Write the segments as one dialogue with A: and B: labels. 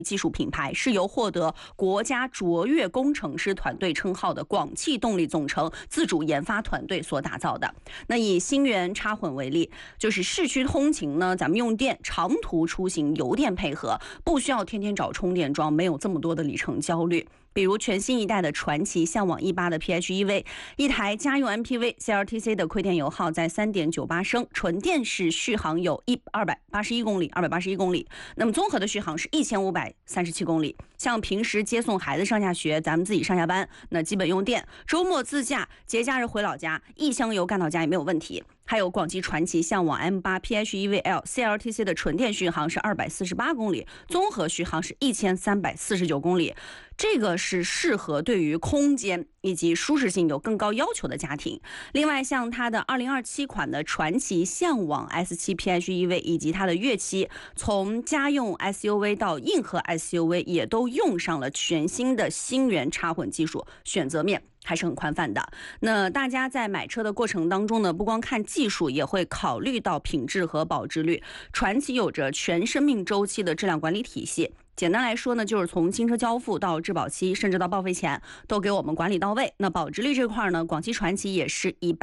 A: 技术品牌是由获得国家卓越工程师团队称号的广汽动力总成自主研发团队所打造的。那以新源插混为例，就是市区通勤呢，咱们用电，长途出行油电配合，不需要天天找充电桩，没有这么多的里程焦虑。比如全新一代的传祺向往18的 PHEV， 一台家用 MPV CLTC 的亏电油耗在 3.98 升，纯电是续航有281公里，那么综合的续航是1537公里。像平时接送孩子上下学，咱们自己上下班，那基本用电，周末自驾，节假日回老家，一箱油干到家也没有问题。还有广汽传祺向往 M8 PHEV CLTC 的纯电续航是248公里，综合续航是1349公里。这个是适合对于空间以及舒适性有更高要求的家庭。另外，像它的2027款的传祺向往 S7 PHEV 以及它的粤7，从家用 SUV 到硬核 SUV 也都用上了全新的新源插混技术，选择面还是很宽泛的。那大家在买车的过程当中呢，不光看技术，也会考虑到品质和保值率。传祺有着全生命周期的质量管理体系。简单来说呢，就是从新车交付到质保期，甚至到报废前，都给我们管理到位。那保值率这块呢，广汽传祺也是以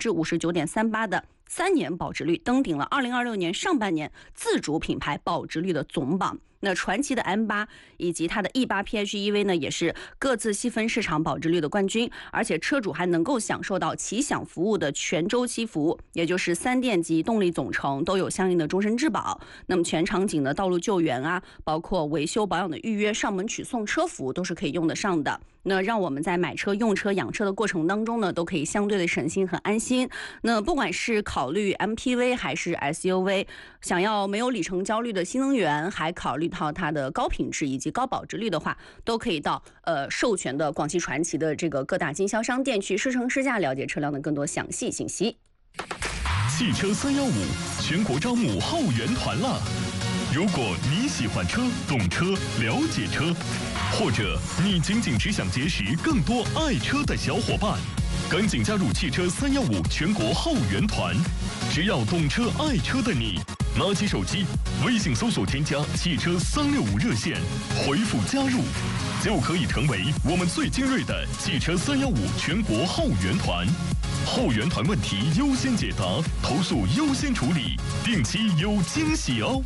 A: 59.38% 的3年保值率登顶了2026年上半年自主品牌保值率的总榜。那传祺的 M8 以及它的 E8 PHEV 呢，也是各自细分市场保值率的冠军，而且车主还能够享受到奇享服务的全周期服务，也就是3电及动力总成都有相应的终身质保。那么全场景的道路救援啊，包括维修保养的预约、上门取送车服务都是可以用得上的。那让我们在买车、用车、养车的过程当中呢，都可以相对的省心和安心。那不管是考虑 MPV 还是 SUV， 想要没有里程焦虑的新能源，还考虑到它的高品质以及高保值率的话，都可以到授权的广汽传祺的这个各大经销商店去试乘试驾，了解车辆的更多详细信息。
B: 汽车315全国招募后援团了。如果你喜欢车、懂车、了解车，或者你仅仅只想结识更多爱车的小伙伴，赶紧加入汽车315全国后援团。只要懂车爱车的你，拿起手机，微信搜索添加汽车365热线，回复加入，就可以成为我们最精锐的汽车315全国后援团。后援团问题优先解答，投诉优先处理，定期有惊喜哦。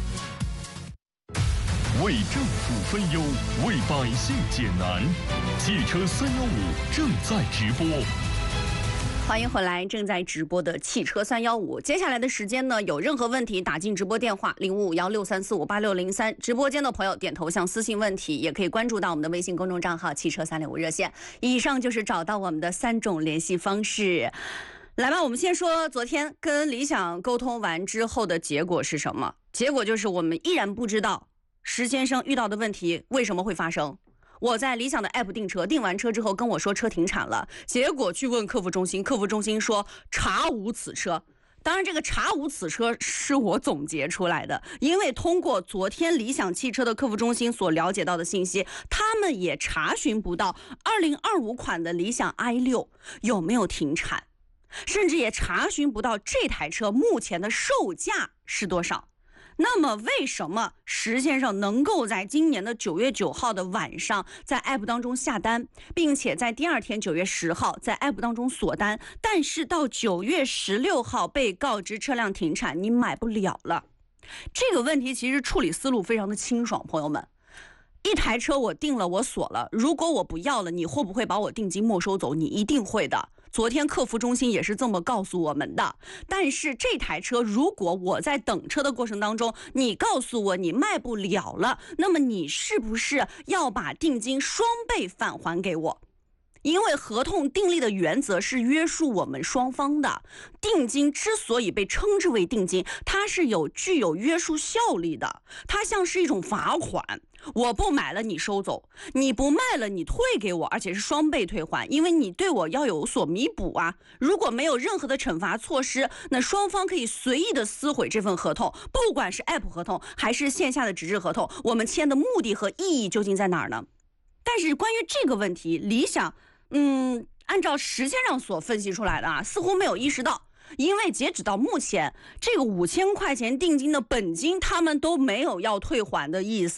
B: 为政府分忧，为百姓解难。汽车315正在直播。
A: 欢迎回来，正在直播的汽车315。接下来的时间呢，有任何问题打进直播电话055163458603，直播间的朋友点头像私信问题，也可以关注到我们的微信公众账号汽车365热线。以上就是找到我们的3种联系方式。来吧，我们先说昨天跟理想沟通完之后的结果是什么？结果就是我们依然不知道石先生遇到的问题为什么会发生。我在理想的 app 订车，订完车之后跟我说车停产了，结果去问客服中心，客服中心说查无此车。当然这个查无此车是我总结出来的，因为通过昨天理想汽车的客服中心所了解到的信息，他们也查询不到2025款的理想 i6 有没有停产，甚至也查询不到这台车目前的售价是多少。那么为什么石先生能够在今年的9月9号的晚上在 app 当中下单，并且在第二天9月10号在 app 当中锁单，但是到9月16号被告知车辆停产，你买不了了？这个问题其实处理思路非常的清爽，朋友们。一台车我定了，我锁了，如果我不要了，你会不会把我定金没收走？你一定会的。昨天客服中心也是这么告诉我们的。但是这台车如果我在等车的过程当中，你告诉我你卖不了了，那么你是不是要把定金双倍返还给我？因为合同订立的原则是约束我们双方的，定金之所以被称之为定金，它是具有约束效力的，它像是一种罚款。我不买了你收走，你不卖了你退给我，而且是双倍退还，因为你对我要有所弥补啊。如果没有任何的惩罚措施，那双方可以随意的撕毁这份合同，不管是 app 合同还是线下的纸质合同，我们签的目的和意义究竟在哪儿呢？但是关于这个问题，理想按照石先生所分析出来的啊，似乎没有意识到，因为截止到目前，这个5000块钱定金的本金他们都没有要退还的意思。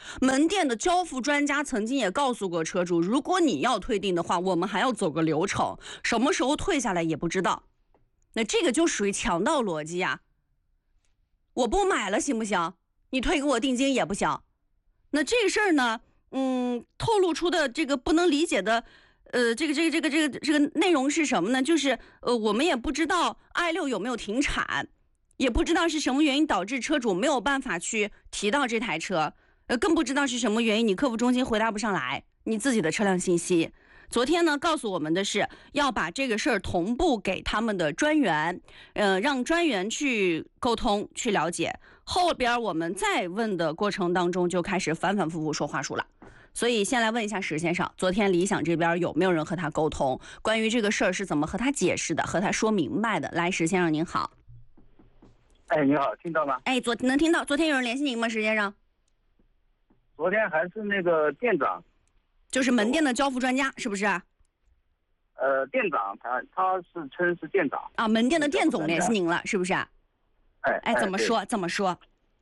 A: 门店的交付专家曾经也告诉过车主，如果你要退订的话，我们还要走个流程，什么时候退下来也不知道。那这个就属于强盗逻辑啊！我不买了行不行？你退给我定金也不行。那这个事儿呢，透露出的这个不能理解的，这个内容是什么呢？就是我们也不知道 i6有没有停产，也不知道是什么原因导致车主没有办法去提到这台车，更不知道是什么原因，你客服中心回答不上来你自己的车辆信息。昨天呢，告诉我们的是要把这个事儿同步给他们的专员，让专员去沟通去了解。后边我们再问的过程当中，就开始反反复复说话术了。所以先来问一下石先生，昨天理想这边有没有人和他沟通，关于这个事儿是怎么和他解释的，和他说明白的？来，石先生您好。
C: 哎，你好，听到吗？
A: 哎，能听到。昨天有人联系您吗，石先生？
C: 昨天还是那个店长，
A: 就是门店的交付专家，是不是？
C: 店长他是称是店长
A: 啊，门店的店总联系您了，是不是？哎，怎么说？怎么说？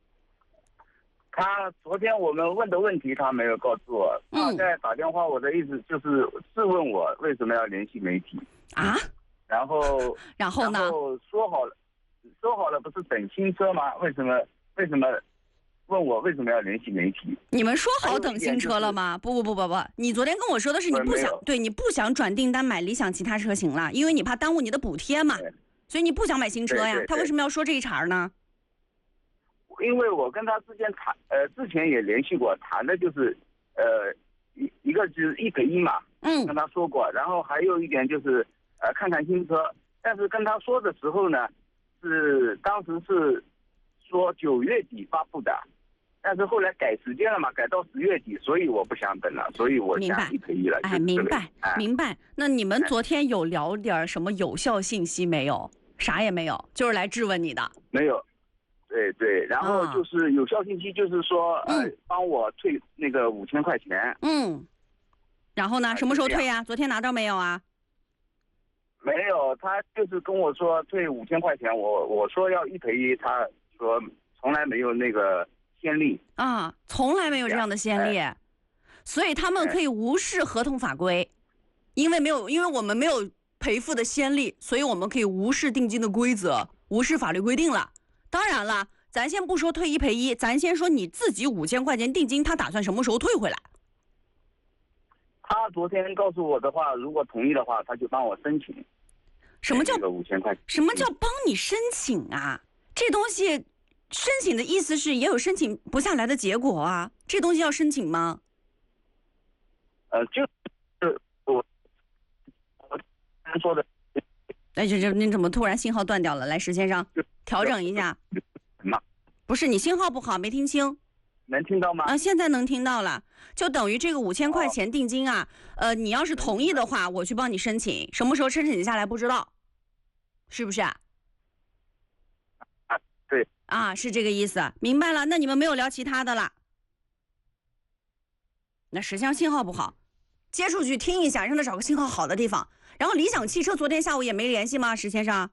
C: 他昨天我们问的问题他没有告诉我，他在打电话，我的意思就是质问我为什么要联系媒体
A: 啊？
C: 然后呢？然后说好了不是等新车吗？为什么问我为什么要联系媒体？
A: 你们说好等新车了吗？不，你昨天跟我说的是你不想转订单买理想其他车型了，因为你怕耽误你的补贴嘛，所以你不想买新车呀。
C: 对，
A: 他为什么要说这一茬呢？
C: 因为我跟他之前也联系过，谈的就是一个就是1赔1嘛，跟他说过，然后还有一点就是看看新车，但是跟他说的时候呢，当时是说9月底发布的。但是后来改时间了嘛，改到10月底，所以我不想等了，所以我想1赔1了。
A: 哎，明白。那你们昨天有聊点什么有效信息没有？啥也没有，就是来质问你的。
C: 没有，对，然后就是有效信息，就是说帮我退那个5000块钱。
A: 然后呢？什么时候退呀？昨天拿到没有啊？
C: 没有，他就是跟我说退5000块钱，我说要1赔1，他说从来没有那个先例
A: 啊，从来没有这样的先例，所以他们可以无视合同法规，因为我们没有赔付的先例，所以我们可以无视定金的规则，无视法律规定了。当然了，咱先不说退1赔1，咱先说你自己5000块钱定金，他打算什么时候退回来？
C: 他昨天告诉我的话，如果同意的话，他就帮我申请。
A: 什么叫
C: 5000块钱？
A: 什么叫帮你申请啊？这东西。申请的意思是也有申请不下来的结果啊，这东西要申请吗？
C: 就是我说的。
A: 哎，你怎么突然信号断掉了？来，石先生，调整一下。不是你信号不好，没听清。
C: 能听到吗？
A: 啊，现在能听到了。就等于这个5000块钱定金啊，你要是同意的话，我去帮你申请，什么时候申请下来不知道，是不是啊？
C: 对。
A: 啊，是这个意思，明白了。那你们没有聊其他的了？那石先生信号不好，接出去听一下，让他找个信号好的地方。然后理想汽车昨天下午也没联系吗？石先生，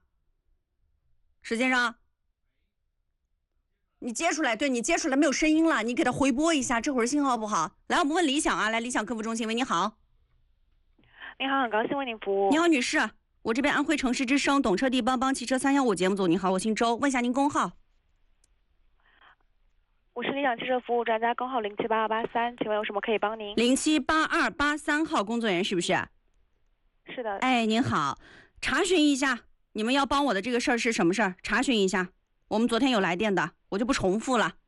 A: 你接出来，对，你接出来没有声音了，你给他回拨一下，这会儿信号不好。来，我们问理想啊，来，理想客服中心，喂，你好。
D: 你好，很高兴为您服务。
A: 你好，女士，我这边安徽城市之声懂车帝帮帮汽车315节目组，你好，我姓周，问一下您工号。
D: 我是理想汽车服务专家，工号078283，请问有什么可以帮您
A: ？078283号工作人员是不是？
D: 是的。
A: 哎，您好，查询一下，你们要帮我的这个事儿是什么事儿？查询一下，我们昨天有来电的，我就不重复了。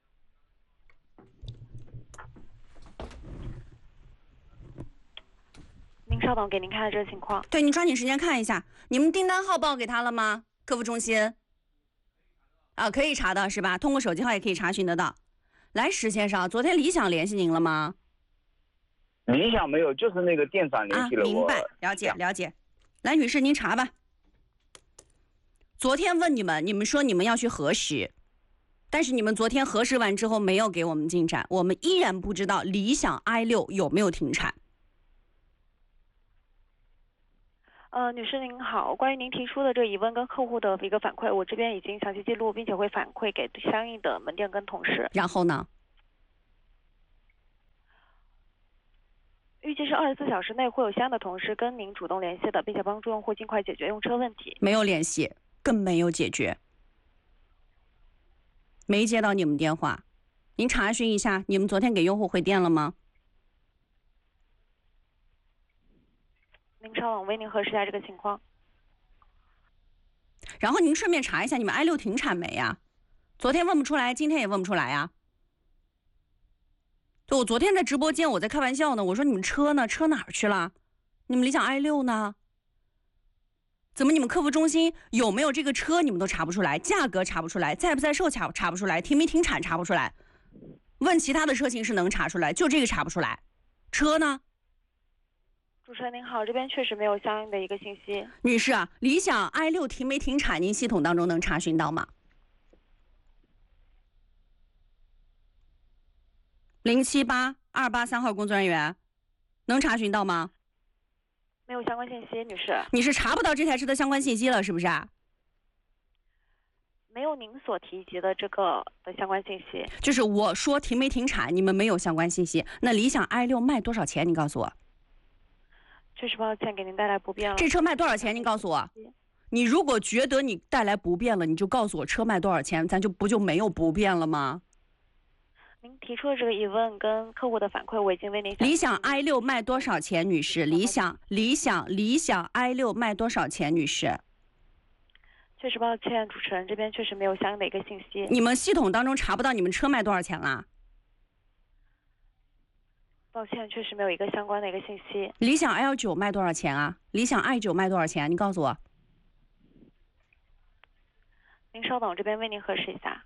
D: 您稍等，给您看看这个情况。
A: 对，你抓紧时间看一下，你们订单号报给他了吗？客服中心。啊，可以查到是吧？通过手机号也可以查询得到。来，石先生，昨天理想联系您了吗？
C: 理想没有，就是那个店长联系了我。
A: 明白，了解。来，女士，您查吧。昨天问你们说你们要去核实，但是你们昨天核实完之后没有给我们进展，我们依然不知道理想 i6 有没有停产。
D: 女士您好，关于您提出的这个疑问跟客户的一个反馈，我这边已经详细记录，并且会反馈给相应的门店跟同事。
A: 然后呢？
D: 预计是24小时内会有相应的同事跟您主动联系的，并且帮助用户尽快解决用车问题。
A: 没有联系，更没有解决，没接到你们电话。您查询一下，你们昨天给用户回电了吗？
D: 您稍等，为您核实一下这个情况。
A: 然后您顺便查一下，你们 i6 停产没呀？昨天问不出来，今天也问不出来呀。就我昨天在直播间，我在开玩笑呢，我说你们车呢？车哪儿去了？你们理想 i6 呢？怎么你们客服中心有没有这个车你们都查不出来，价格查不出来，在不在售查不出来，停没停产查不出来，问其他的车型是能查出来，就这个查不出来，车呢？
D: 主持人您好，这边确实没有相应的一个信息。
A: 女士啊，理想 i6 停没停产，您系统当中能查询到吗？078-283号工作人员能查询到吗？
D: 没有相关信息，女士。
A: 你是查不到这台车的相关信息了，是不是啊？
D: 没有您所提及的这个的相关信息。
A: 就是我说停没停产，你们没有相关信息。那理想 i6 卖多少钱？你告诉我。
D: 确实抱歉，给您带来不便了。
A: 这车卖多少钱？你告诉我。你如果觉得你带来不便了，你就告诉我车卖多少钱，咱不就没有不便了吗？
D: 您提出的这个疑问跟客户的反馈，我已经为您。
A: 理想 i6 卖多少钱，女士？理想 i6 卖多少钱，女士？
D: 确实抱歉，主持人这边确实没有相应的一个信息。
A: 你们系统当中查不到你们车卖多少钱啦？
D: 抱歉，确实没有一个相关的一个信息。
A: 理想 L9 卖多少钱啊？理想 i9 卖多少钱？你告诉我。
D: 您稍等，我这边为您核实一下。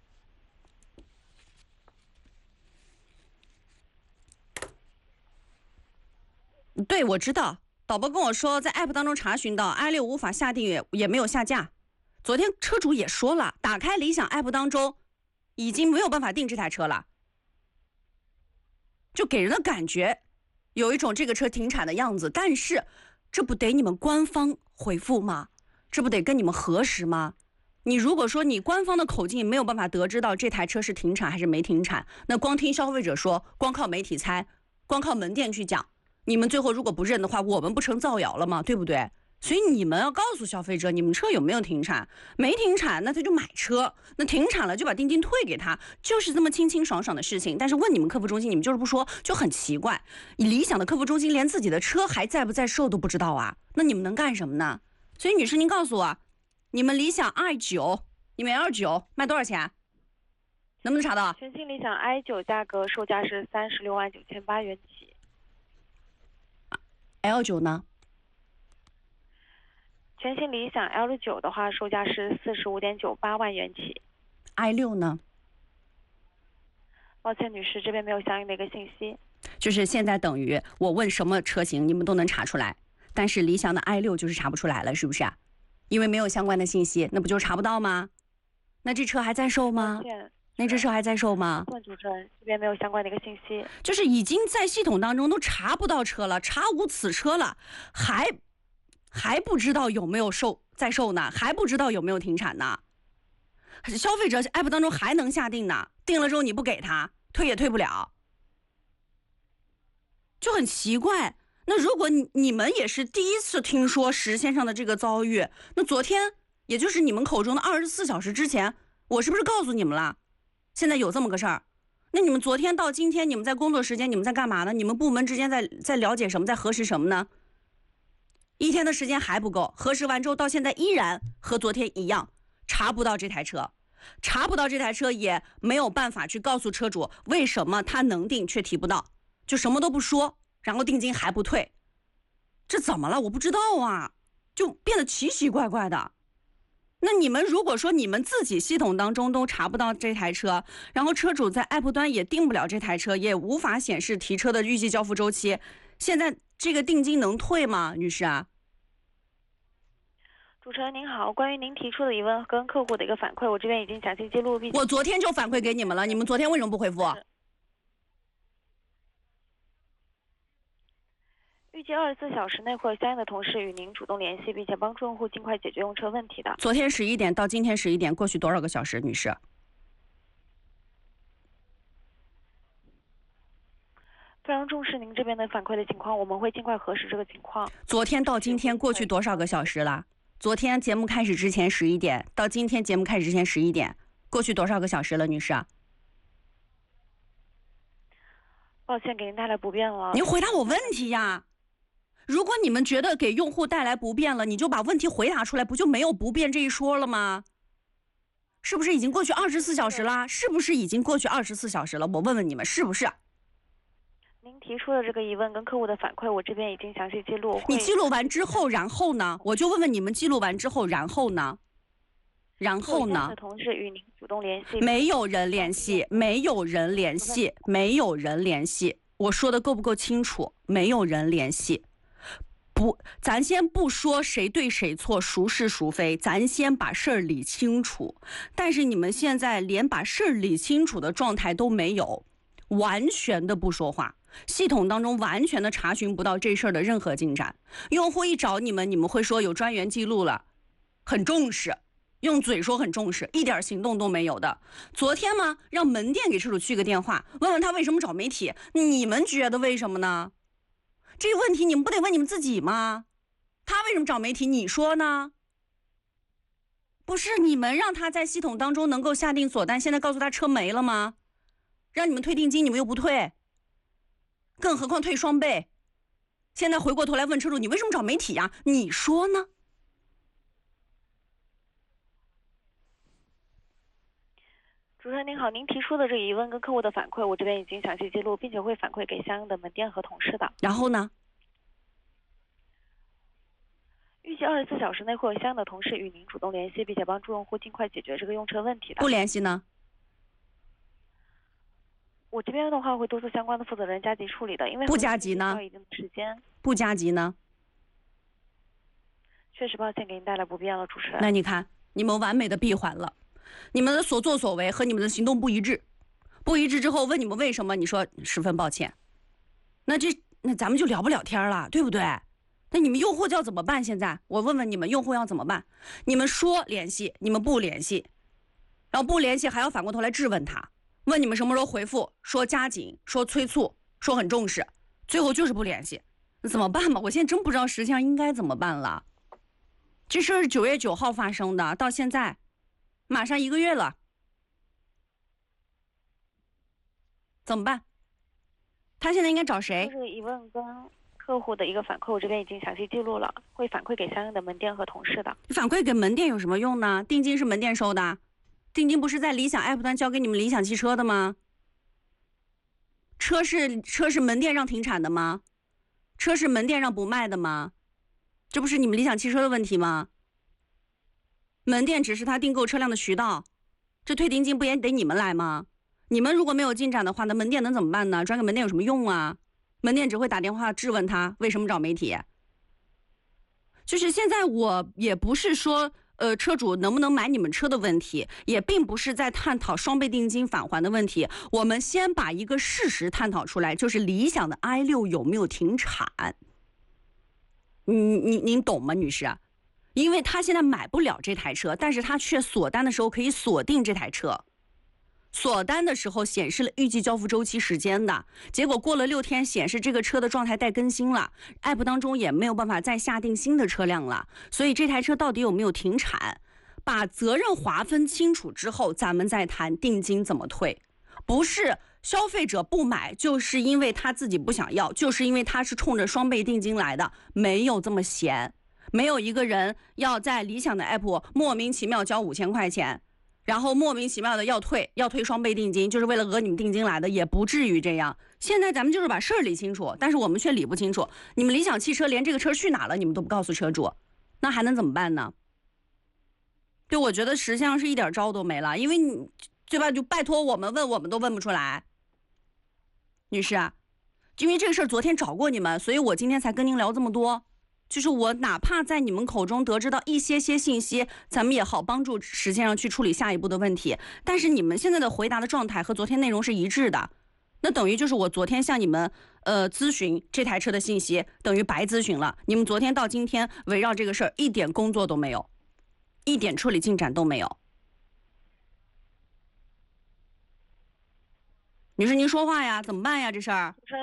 A: 对，我知道，导播跟我说，在 app 当中查询到 i6 无法下定，也没有下架。昨天车主也说了，打开理想 app 当中，已经没有办法订这台车了，就给人的感觉有一种这个车停产的样子。但是，这不得你们官方回复吗？这不得跟你们核实吗？你如果说你官方的口径没有办法得知到这台车是停产还是没停产，那光听消费者说，光靠媒体猜，光靠门店去讲。你们最后如果不认的话，我们不成造谣了吗？对不对？所以你们要告诉消费者，你们车有没有停产？没停产，那他就买车；那停产了，就把定金退给他，就是这么清清爽爽的事情。但是问你们客服中心，你们就是不说，就很奇怪。理想的客服中心连自己的车还在不在售都不知道啊，那你们能干什么呢？所以女士，您告诉我，你们理想 i9，你们 L9卖多少钱？能不能查到？
D: 全新理想 i9 价格售价是36.98万元起。
A: L9呢？
D: 全新理想 L9 的话，售价是45.98万元起。
A: i6呢？
D: 抱歉，女士，这边没有相应的一个信息。
A: 就是现在等于我问什么车型，你们都能查出来，但是理想的 i6就是查不出来了，是不是？因为没有相关的信息，那不就查不到吗？那这车还在售吗？那这车还在售吗？
D: 主持人这边没有相关的一个信息，
A: 就是已经在系统当中都查不到车了，查无此车了，还不知道有没有在售呢，还不知道有没有停产呢。消费者 app 当中还能下定呢，定了之后你不给他，退也退不了，就很奇怪。那如果你们也是第一次听说石先生的这个遭遇，那昨天也就是你们口中的24小时之前，我是不是告诉你们了？现在有这么个事儿，那你们昨天到今天，你们在工作时间，你们在干嘛呢？你们部门之间在了解什么，在核实什么呢？一天的时间还不够，核实完之后到现在依然和昨天一样，查不到这台车，查不到这台车，也没有办法去告诉车主为什么他能定却提不到，就什么都不说，然后定金还不退，这怎么了？我不知道啊，就变得奇奇怪怪的。那你们如果说你们自己系统当中都查不到这台车，然后车主在 app 端也订不了这台车，也无法显示提车的预计交付周期，现在这个定金能退吗，女士啊？
D: 主持人您好，关于您提出的疑问跟客户的一个反馈，我这边已经详细记录并且。
A: 我昨天就反馈给你们了，你们昨天为什么不回复？
D: 预计24小时内会有相应的同事与您主动联系，并且帮助用户尽快解决用车问题的。
A: 昨天11点到今天11点，过去多少个小时，女士？
D: 非常重视您这边的反馈的情况，我们会尽快核实这个情况。
A: 昨天到今天过去多少个小时了？昨天节目开始之前11点，到今天节目开始之前11点，过去多少个小时了，女士？
D: 抱歉，给您带来不便了。
A: 您回答我问题呀！如果你们觉得给用户带来不便了，你就把问题回答出来，不就没有不便这一说了吗？是不是已经过去24小时了？是不是已经过去24小时了？我问问你们，是不是？
D: 您提出的这个疑问跟客户的反馈，我这边已经详细记录。
A: 你记录完之后，然后呢？我就问问你们，记录完之后，然后呢？然后呢？
D: 的同事与您主动联系，
A: 没有人联系，没有人联系，没有人联系。我说的够不够清楚？没有人联系。不，咱先不说谁对谁错，孰是孰非，咱先把事儿理清楚。但是你们现在连把事儿理清楚的状态都没有，完全的不说话。系统当中完全的查询不到这事儿的任何进展。用户一找你们，你们会说有专员记录了，很重视，用嘴说很重视，一点行动都没有的。昨天嘛，让门店给车主去个电话，问问他为什么找媒体，你们觉得为什么呢？这个问题你们不得问你们自己吗？他为什么找媒体，你说呢？不是你们让他在系统当中能够下定锁单，现在告诉他车没了吗？让你们退定金，你们又不退，更何况退双倍。现在回过头来问车主，你为什么找媒体呀？你说呢？
D: 主持人您好，您提出的这个疑问跟客户的反馈，我这边已经详细记录，并且会反馈给相应的门店和同事的。
A: 然后呢？
D: 预计24小时内会有相应的同事与您主动联系，并且帮助用户尽快解决这个用车问题的。
A: 不联系呢？
D: 我这边的话会督促相关的负责人加急处理的，因为
A: 不加急呢？
D: 需要一定的时间。
A: 不加急呢？
D: 确实抱歉给您带来不便了，主持人。
A: 那你看，你们完美的闭环了，你们的所作所为和你们的行动不一致，不一致之后问你们为什么，你说十分抱歉，那咱们就聊不了天了，对不对？那你们用户要怎么办？现在我问问你们，用户要怎么办？你们说联系，你们不联系，然后不联系还要反过头来质问他，问你们什么时候回复，说加紧，说催促，说很重视，最后就是不联系，那怎么办嘛？我现在真不知道实际上应该怎么办了。这事儿是9月9号发生的，到现在马上1个月了，怎么办？他现在应该找谁？
D: 这个疑问跟客户的一个反馈，我这边已经详细记录了，会反馈给相应的门店和同事的。
A: 反馈给门店有什么用呢？定金是门店收的，定金不是在理想 app 端交给你们理想汽车的吗？车是门店让停产的吗？车是门店让不卖的吗？这不是你们理想汽车的问题吗？门店只是他订购车辆的渠道，这退定金不也得你们来吗？你们如果没有进展的话，那门店能怎么办呢？转给门店有什么用啊？门店只会打电话质问他为什么找媒体。就是现在我也不是说车主能不能买你们车的问题，也并不是在探讨双倍定金返还的问题，我们先把一个事实探讨出来，就是理想的 i6有没有停产。您懂吗，女士？因为他现在买不了这台车，但是他却锁单的时候可以锁定这台车，锁单的时候显示了预计交付周期时间的，结果过了6天显示这个车的状态待更新了， app 当中也没有办法再下定新的车辆了，所以这台车到底有没有停产，把责任划分清楚之后，咱们再谈定金怎么退。不是消费者不买就是因为他自己不想要，就是因为他是冲着双倍定金来的，没有这么闲。没有一个人要在理想的 app 莫名其妙交5000块钱，然后莫名其妙的要退双倍定金，就是为了讹你们定金来的，也不至于这样。现在咱们就是把事儿理清楚，但是我们却理不清楚。你们理想汽车连这个车去哪了你们都不告诉车主，那还能怎么办呢？对，我觉得实际上是一点招都没了，因为你对吧？就拜托我们问，我们都问不出来。女士，因为这个事儿昨天找过你们，所以我今天才跟您聊这么多。就是我哪怕在你们口中得知到一些信息，咱们也好帮助实际上去处理下一步的问题。但是你们现在的回答的状态和昨天内容是一致的，那等于就是我昨天向你们咨询这台车的信息等于白咨询了。你们昨天到今天围绕这个事儿一点工作都没有，一点处理进展都没有。女士您说话呀，怎么办呀这事儿？